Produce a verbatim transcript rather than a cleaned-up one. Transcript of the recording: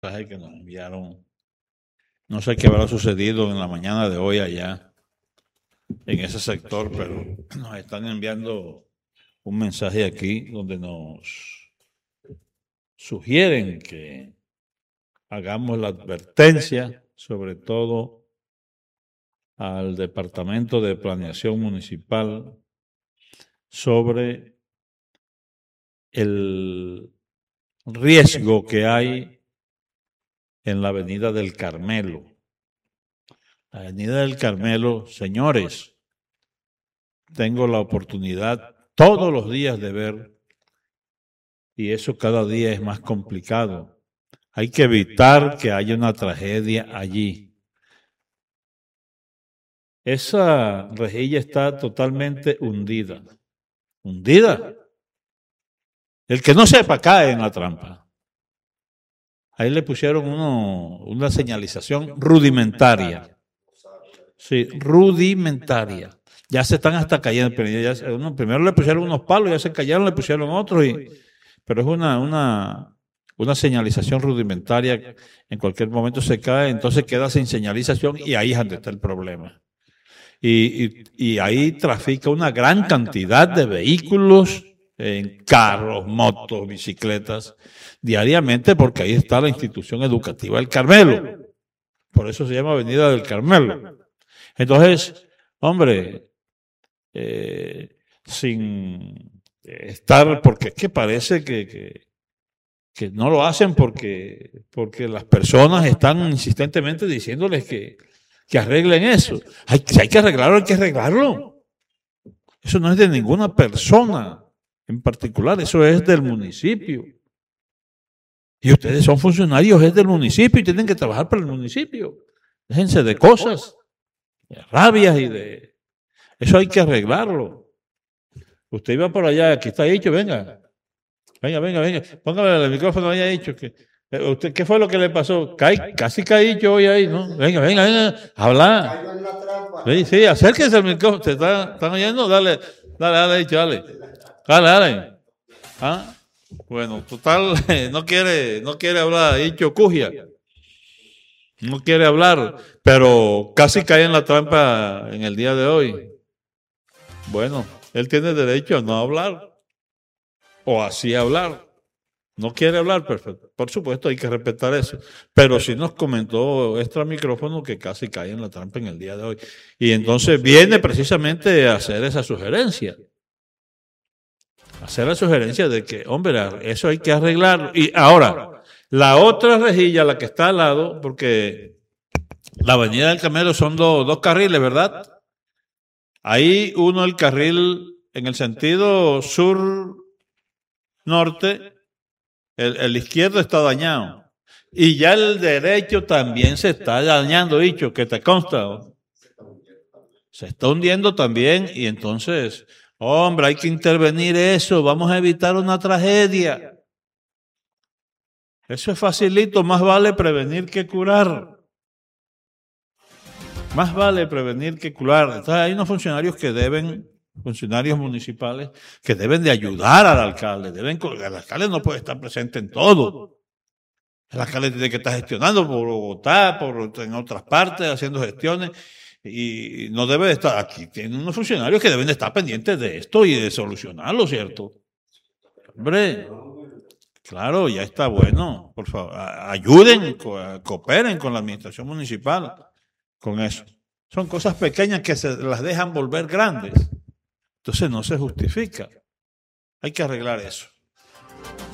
mensaje que nos enviaron. No sé qué habrá sucedido en la mañana de hoy allá, en ese sector, pero nos están enviando un mensaje aquí donde nos sugieren que hagamos la advertencia, sobre todo al Departamento de Planeación Municipal, sobre el riesgo que hay en la Avenida del Carmelo. La Avenida del Carmelo, señores, tengo la oportunidad todos los días de ver, y eso cada día es más complicado. Hay que evitar que haya una tragedia allí. Esa rejilla está totalmente hundida. ¿Hundida? El que no sepa cae en la trampa. Ahí le pusieron uno, una señalización rudimentaria. Sí, rudimentaria. Ya se están hasta cayendo. Pero ya, uno, primero le pusieron unos palos, ya se cayeron, le pusieron otros. Y, pero es una, una, una señalización rudimentaria. En cualquier momento se cae, entonces queda sin señalización y ahí es donde está el problema. Y, y, y ahí trafica una gran cantidad de vehículos, en carros, motos, bicicletas, diariamente, porque ahí está la institución educativa del Carmelo. Por eso se llama Avenida del Carmelo. Entonces, hombre, eh, sin estar, porque es que parece que, que, que no lo hacen porque, porque las personas están insistentemente diciéndoles que, que arreglen eso. Hay, si hay que arreglarlo, hay que arreglarlo. Eso no es de ninguna persona en particular, eso es del municipio. Y ustedes son funcionarios, es del municipio y tienen que trabajar para el municipio. Déjense de cosas, de rabias y de... Eso hay que arreglarlo. Usted iba por allá, aquí está dicho, venga. Venga, venga, venga. Póngale el micrófono ahí, ha dicho que... ¿Usted qué fue lo que le pasó? Caí, casi caí yo hoy ahí, ¿no? Venga, venga, venga, habla. Sí, sí, acérquese al micrófono. ¿Te está, están oyendo? Dale, dale, dale, dicho, dale. Dale, dale. ¿Ah? Bueno, total, no quiere, no quiere hablar, dicho Cugia. No quiere hablar, pero casi cae en la trampa en el día de hoy. Bueno, él tiene derecho a no hablar, o así hablar. No quiere hablar, perfecto. Por supuesto, hay que respetar eso. Pero sí nos comentó extra micrófono que casi cae en la trampa en el día de hoy. Y entonces viene precisamente a hacer esa sugerencia. Hacer la sugerencia de que, hombre, eso hay que arreglarlo. Y ahora, la otra rejilla, la que está al lado, porque la Avenida del Carmelo son dos, dos carriles, ¿verdad? Ahí uno, el carril en el sentido sur-norte, el, el izquierdo está dañado. Y ya el derecho también se está dañando, dicho, que te consta. Se está hundiendo también y entonces... Hombre, hay que intervenir eso, vamos a evitar una tragedia. Eso es facilito, más vale prevenir que curar. Más vale prevenir que curar. Entonces hay unos funcionarios que deben, funcionarios municipales, que deben de ayudar al alcalde. Deben, el alcalde no puede estar presente en todo. El alcalde tiene que estar gestionando por Bogotá, por en otras partes, haciendo gestiones. Y no debe de estar aquí. Tienen unos funcionarios que deben de estar pendientes de esto y de solucionarlo, ¿cierto? Hombre, claro, ya está bueno. Por favor, ayuden, co cooperen con la administración municipal con eso. Son cosas pequeñas que se las dejan volver grandes. Entonces no se justifica. Hay que arreglar eso.